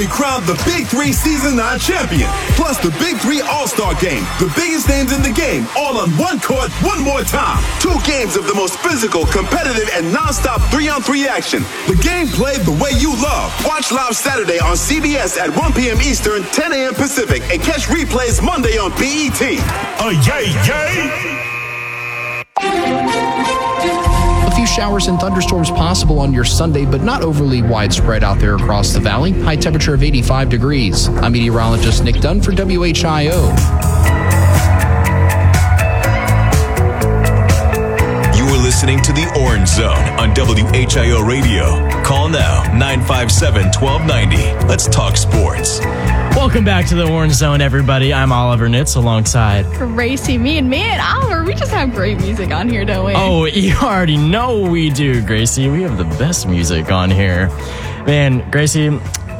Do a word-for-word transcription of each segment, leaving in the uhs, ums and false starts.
Crowned the Big Three Season nine champion, plus the Big Three All-Star Game, the biggest names in the game, all on one court, one more time. Two games of the most physical, competitive, and non-stop three-on-three action. The game played the way you love. Watch live Saturday on C B S at one p.m. Eastern, ten a.m. Pacific, and catch replays Monday on B E T. Uh, yay, yay! A few showers and thunderstorms possible on your Sunday, but not overly widespread out there across the valley. High temperature of eighty-five degrees. I'm meteorologist Nick Dunn for W H I O. You are listening to The Orange Zone on W H I O Radio. Call now, nine five seven, one two nine zero. Let's talk sports. Welcome back to the Orange Zone, everybody. I'm Oliver Nitz alongside Gracie. Me and me and Oliver, we just have great music on here, don't we? Oh, you already know we do, Gracie. We have the best music on here. Man, Gracie,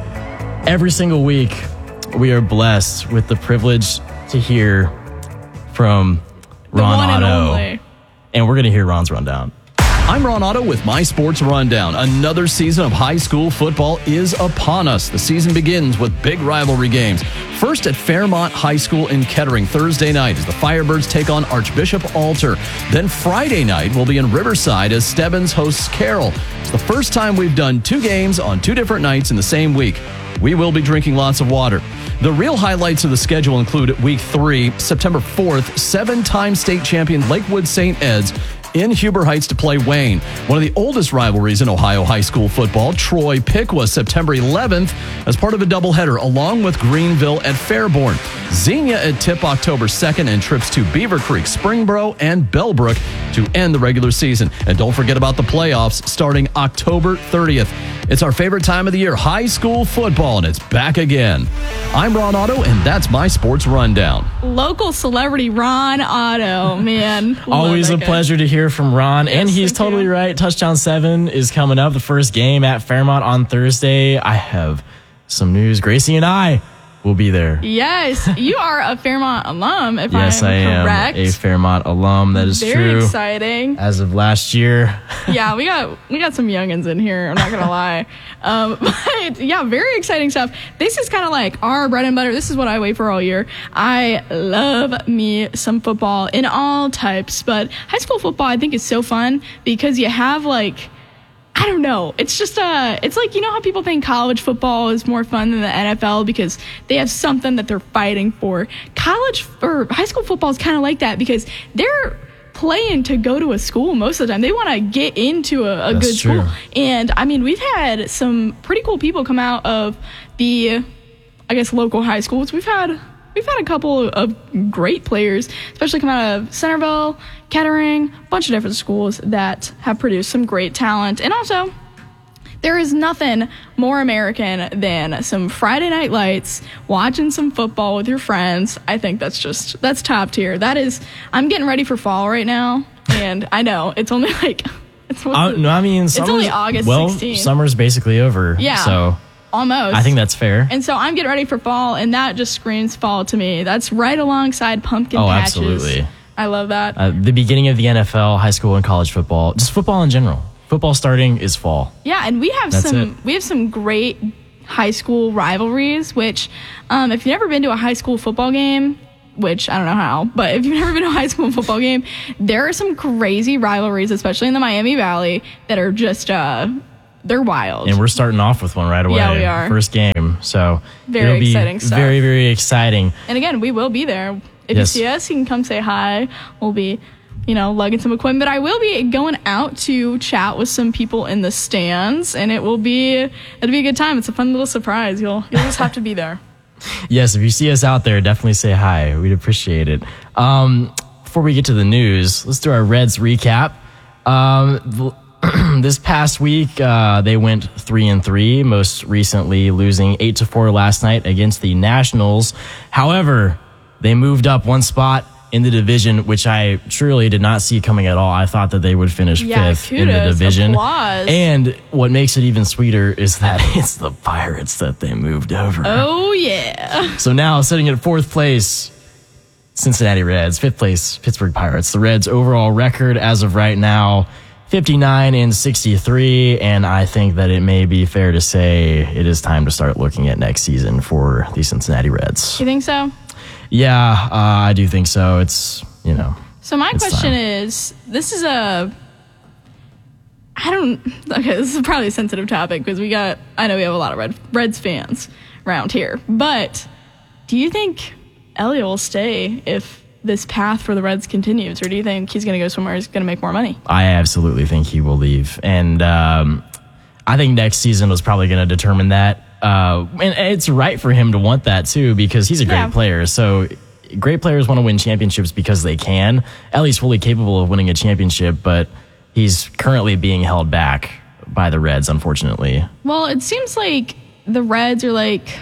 every single week we are blessed with the privilege to hear from the Ron one and Otto. only. And we're going to hear Ron's rundown. I'm Ron Otto with My Sports Rundown. Another season of high school football is upon us. The season begins with big rivalry games. First at Fairmont High School in Kettering Thursday night as the Firebirds take on Archbishop Alter. Then Friday night will be in Riverside as Stebbins hosts Carroll. It's the first time we've done two games on two different nights in the same week. We will be drinking lots of water. The real highlights of the schedule include week three, September fourth, seven-time state champion Lakewood Saint Ed's in Huber Heights to play Wayne. One of the oldest rivalries in Ohio high school football, Troy Piqua, September eleventh, as part of a doubleheader, along with Greenville at Fairborn. Xenia at Tip October second, and trips to Beaver Creek, Springboro, and Bellbrook to end the regular season. And don't forget about the playoffs starting October thirtieth. It's our favorite time of the year, high school football, and it's back again. I'm Ron Otto, and that's my sports rundown. Local celebrity Ron Otto, man. Always a guy. pleasure to hear from Ron, Yes, and he's thank totally you. right. Touchdown seven is coming up, the first game at Fairmont on Thursday. I have some news. Gracie and I will be there. Yes, you are a Fairmont alum, if Yes, I'm I am correct. a Fairmont alum. That is Very true. exciting. As of last year. Yeah, we got we got some youngins in here. I'm not gonna lie, um, but yeah, very exciting stuff. This is kind of like our bread and butter. This is what I wait for all year. I love me some football in all types, but high school football I think is so fun because you have like. I don't know. It's just uh it's like, you know how people think college football is more fun than the N F L because they have something that they're fighting for. College or high school football is kind of like that because they're playing to go to a school most of the time. They want to get into a, a That's good true. school. And I mean, we've had some pretty cool people come out of the, I guess, local high schools. We've had We've had a couple of great players, especially come out of Centerville, Kettering, a bunch of different schools that have produced some great talent. And also, there is nothing more American than some Friday night lights, watching some football with your friends. I think that's just, that's top tier. That is, I'm getting ready for fall right now. And I know, it's only like, it's, Uh, no, I mean, it's only summer's- August well, sixteenth. summer's basically over. Yeah. So Almost. I think that's fair. And so I'm getting ready for fall, and that just screams fall to me. That's right alongside pumpkin Oh, patches. absolutely. I love that. Uh, the beginning of the N F L, high school, and college football, just football in general. Football starting is fall. Yeah, and we have That's some it. we have some great high school rivalries, which um, if you've never been to a high school football game, which I don't know how, but if you've never been to a high school football game, there are some crazy rivalries, especially in the Miami Valley, that are just uh, they're wild. And we're starting off with one right away. Yeah, we are. First game. So Very it'll be exciting stuff. very, very exciting. And again, we will be there. If Yes. you see us, you can come say hi. We'll be, you know, lugging some equipment. But I will be going out to chat with some people in the stands, and it will be it'll be a good time. It's a fun little surprise. You'll you'll just have to be there. Yes, if you see us out there, definitely say hi. We'd appreciate it. Um, before we get to the news, let's do our Reds recap. Um, this past week, uh, they went three and three. Most recently, losing eight to four last night against the Nationals. However, they moved up one spot in the division, which I truly did not see coming at all. I thought that they would finish Yeah, fifth in the kudos, division. applause. And what makes it even sweeter is that it's the Pirates that they moved over. Oh yeah. So now sitting at fourth place, Cincinnati Reds. Fifth place, Pittsburgh Pirates. The Reds' overall record as of right now, fifty-nine and sixty-three, and I think that it may be fair to say it is time to start looking at next season for the Cincinnati Reds. You think so? Yeah, uh, I do think so. It's, you know. So my question time. is, this is a, I don't, okay, this is probably a sensitive topic because we got, I know we have a lot of Red, Reds fans around here, but do you think Elliott will stay if this path for the Reds continues, or do you think he's going to go somewhere he's going to make more money? I absolutely think he will leave, and um, I think next season was probably going to determine that. Uh, and it's right for him to want that too, because he's a great Yeah. player. So great players want to win championships because they can. Elliott's fully capable of winning a championship, but he's currently being held back by the Reds, unfortunately. Well, it seems like the Reds are like,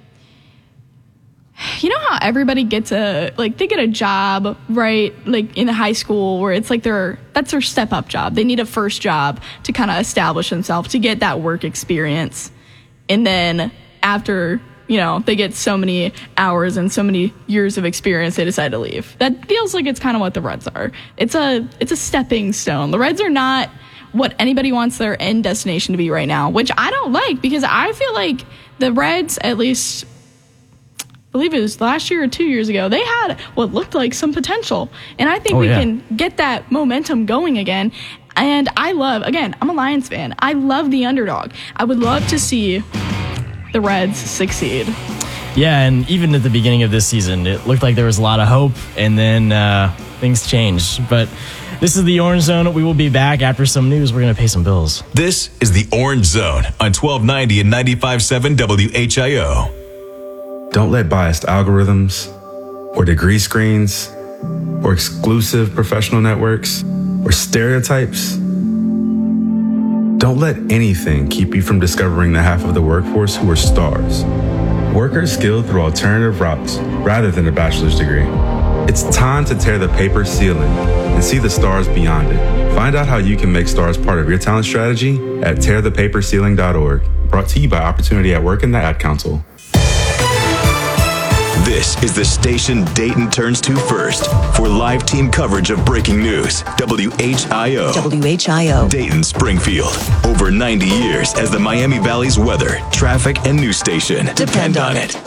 you know how everybody gets a, like, they get a job, right? Like in high school where it's like their, that's their step up job. They need a first job to kind of establish themselves, to get that work experience. And then after, you know, they get so many hours and so many years of experience, they decide to leave. That feels like it's kind of what the Reds are. It's a, it's a stepping stone. The Reds are not what anybody wants their end destination to be right now, which I don't like, because I feel like the Reds, at least, I believe it was last year or two years ago, they had what looked like some potential. And I think Oh, we yeah. can get that momentum going again. And I love, again, I'm a Lions fan. I love the underdog. I would love to see the Reds succeed. Yeah, and even at the beginning of this season, it looked like there was a lot of hope, and then uh, things changed. But this is the Orange Zone. We will be back after some news. We're going to pay some bills. This is the Orange Zone on twelve ninety and ninety-five point seven W H I O. Don't let biased algorithms or degree screens or exclusive professional networks or stereotypes, don't let anything keep you from discovering the half of the workforce who are stars. Workers skilled through alternative routes rather than a bachelor's degree. It's time to tear the paper ceiling and see the stars beyond it. Find out how you can make stars part of your talent strategy at tear the paper ceiling dot org. Brought to you by Opportunity at Work and the Ad Council. This is the station Dayton turns to first for live team coverage of breaking news. W H I O. W H I O. Dayton, Springfield. Over ninety years as the Miami Valley's weather, traffic, and news station. Depend on it.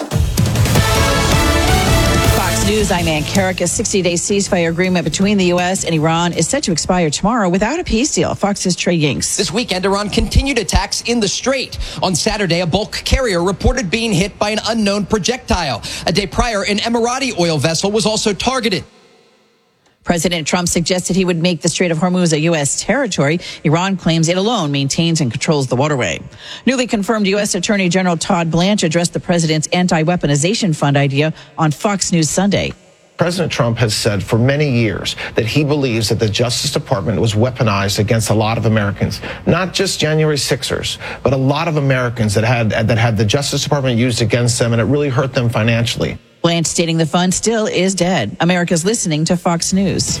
Fox News, I'm Ann Carrick. A sixty-day ceasefire agreement between the U S and Iran is set to expire tomorrow without a peace deal. Fox's Trey Yinks. This weekend, Iran continued attacks in the Strait. On Saturday, a bulk carrier reported being hit by an unknown projectile. A day prior, an Emirati oil vessel was also targeted. President Trump suggested he would make the Strait of Hormuz a U S territory. Iran claims it alone maintains and controls the waterway. Newly confirmed U S Attorney General Todd Blanche addressed the president's anti-weaponization fund idea on Fox News Sunday. President Trump has said for many years that he believes that the Justice Department was weaponized against a lot of Americans, not just January sixers, but a lot of Americans that had that had the Justice Department used against them, and it really hurt them financially. Blanche stating the fund still is dead. America's listening to Fox News.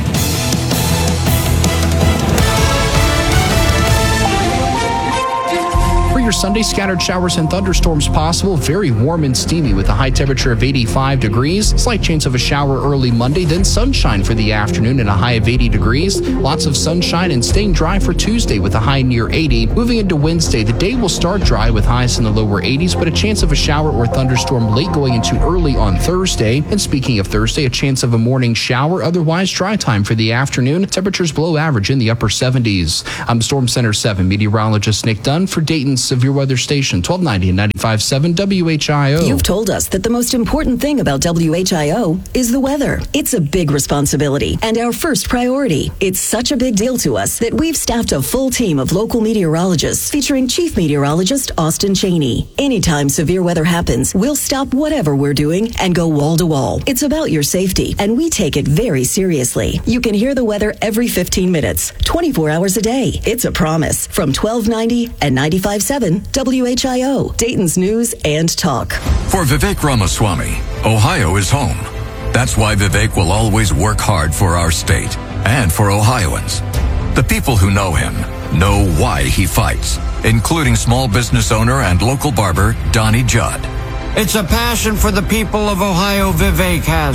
For your Sunday, scattered showers and thunderstorms possible. Very warm and steamy with a high temperature of eighty-five degrees. Slight chance of a shower early Monday, then sunshine for the afternoon and a high of eighty degrees. Lots of sunshine and staying dry for Tuesday with a high near eighty. Moving into Wednesday, the day will start dry with highs in the lower eighties, but a chance of a shower or thunderstorm late going into early on Thursday. And speaking of Thursday, a chance of a morning shower, otherwise dry time for the afternoon. Temperatures below average in the upper seventies. I'm Storm Center seven meteorologist Nick Dunn for Dayton's Severe Weather Station, twelve ninety and ninety-five point seven W H I O. You've told us that the most important thing about W H I O is the weather. It's a big responsibility and our first priority. It's such a big deal to us that we've staffed a full team of local meteorologists featuring Chief Meteorologist Austin Cheney. Anytime severe weather happens, we'll stop whatever we're doing and go wall to wall. It's about your safety, and we take it very seriously. You can hear the weather every fifteen minutes, twenty-four hours a day. It's a promise from twelve ninety and ninety-five point seven W H I O, Dayton's News and Talk. For Vivek Ramaswamy, Ohio is home. That's why Vivek will always work hard for our state and for Ohioans. The people who know him know why he fights, including small business owner and local barber Donnie Judd. It's a passion for the people of Ohio Vivek has.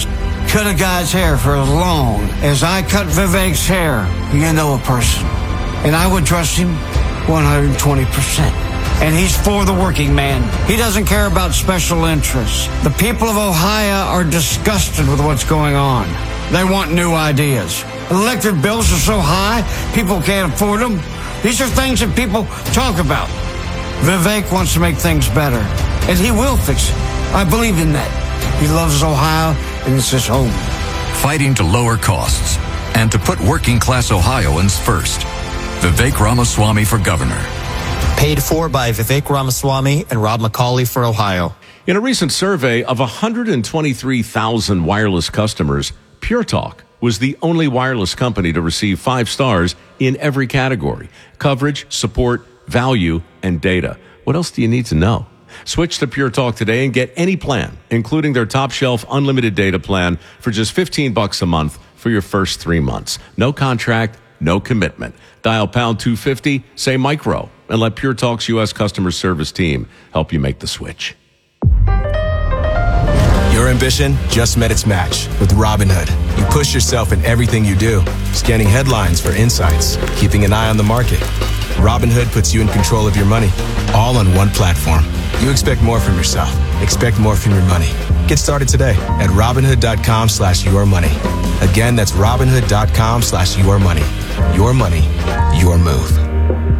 cut a guy's hair for as long as I cut Vivek's hair, you know a person. And I would trust him one hundred twenty percent. And he's for the working man. He doesn't care about special interests. The people of Ohio are disgusted with what's going on. They want new ideas. Electric bills are so high, people can't afford them. These are things that people talk about. Vivek wants to make things better, and he will fix it. I believe in that. He loves Ohio, and it's his home. Fighting to lower costs and to put working class Ohioans first. Vivek Ramaswamy for governor. Paid for by Vivek Ramaswamy and Rob McCauley for Ohio. In a recent survey of one hundred twenty-three thousand wireless customers, Pure Talk was the only wireless company to receive five stars in every category: coverage, support, value, and data. What else do you need to know? Switch to Pure Talk today and get any plan, including their top shelf unlimited data plan, for just fifteen bucks a month for your first three months. No contract, no commitment. Dial pound two fifty, say micro, and let Pure Talk's U S customer service team help you make the switch. Your ambition just met its match with Robinhood. You push yourself in everything you do, scanning headlines for insights, keeping an eye on the market. Robinhood puts you in control of your money, all on one platform. You expect more from yourself. Expect more from your money. Get started today at Robinhood.com slash your money. Again, that's Robinhood.com slash your money. Your money, your move.